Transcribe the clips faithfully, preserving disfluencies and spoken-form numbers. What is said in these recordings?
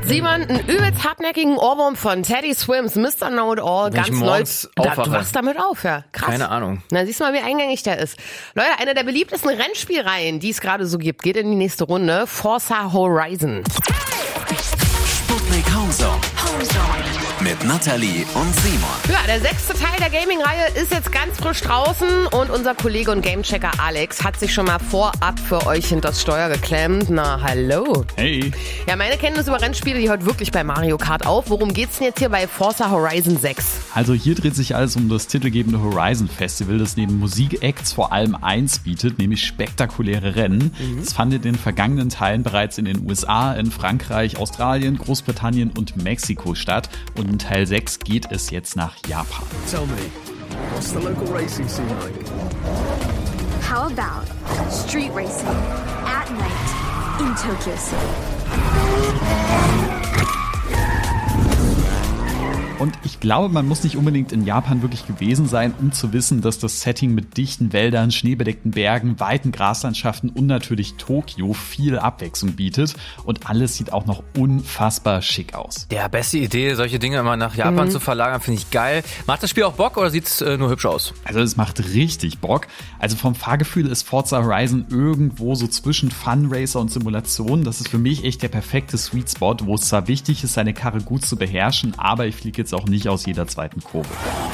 Simon, einen übelst hartnäckigen Ohrwurm von Teddy Swims, Mister Know-it-all, ganz neu. Da, du wachst damit auf, ja. Krass. Keine Ahnung. Na, siehst du mal, wie eingängig der ist. Leute, eine der beliebtesten Rennspielreihen, die es gerade so gibt, geht in die nächste Runde. Forza Horizon. Sputnik Homezone. Mit Nathalie und Simon. Ja, der sechste Teil der Gaming-Reihe ist jetzt ganz frisch draußen und unser Kollege und Gamechecker Alex hat sich schon mal vorab für euch hinters Steuer geklemmt. Na, hallo. Hey. Ja, meine Kenntnis über Rennspiele, die hört wirklich bei Mario Kart auf. Worum geht's denn jetzt hier bei Forza Horizon sechs? Also hier dreht sich alles um das titelgebende Horizon Festival, das neben Musikacts vor allem eins bietet, nämlich spektakuläre Rennen. Mhm. Das fand in den vergangenen Teilen bereits in den U S A, in Frankreich, Australien, Großbritannien und Mexiko statt. Und in Teil sechs geht es jetzt nach Japan. Tell me, what's the local racing scene like? How about street racing at night in Tokyo City? Und ich glaube, man muss nicht unbedingt in Japan wirklich gewesen sein, um zu wissen, dass das Setting mit dichten Wäldern, schneebedeckten Bergen, weiten Graslandschaften und natürlich Tokio viel Abwechslung bietet. Und alles sieht auch noch unfassbar schick aus. Ja, beste Idee, solche Dinge immer nach Japan mhm. zu verlagern, finde ich geil. Macht das Spiel auch Bock oder sieht es äh, nur hübsch aus? Also es macht richtig Bock. Also vom Fahrgefühl ist Forza Horizon irgendwo so zwischen Fun Racer und Simulation. Das ist für mich echt der perfekte Sweet Spot, wo es zwar wichtig ist, seine Karre gut zu beherrschen, aber ich fliege jetzt auch nicht aus jeder zweiten Kurve.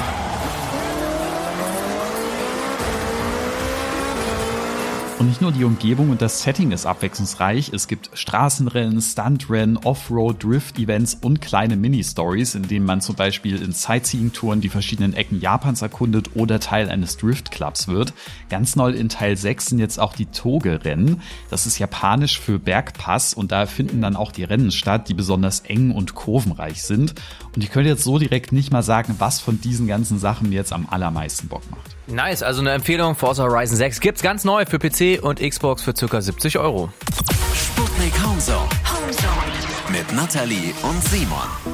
Und nicht nur die Umgebung und das Setting ist abwechslungsreich, es gibt Straßenrennen, Stuntrennen, Offroad, Drift-Events und kleine Mini-Stories, in denen man zum Beispiel in Sightseeing-Touren die verschiedenen Ecken Japans erkundet oder Teil eines Drift-Clubs wird. Ganz neu in Teil sechs sind jetzt auch die Toge-Rennen. Das ist japanisch für Bergpass und da finden dann auch die Rennen statt, die besonders eng und kurvenreich sind. Und ich könnte jetzt so direkt nicht mal sagen, was von diesen ganzen Sachen mir jetzt am allermeisten Bock macht. Nice, also eine Empfehlung, Forza Horizon sechs gibt's ganz neu für P C und Xbox für ca. siebzig Euro. Sputnik Homezone. Mit Nathalie und Simon.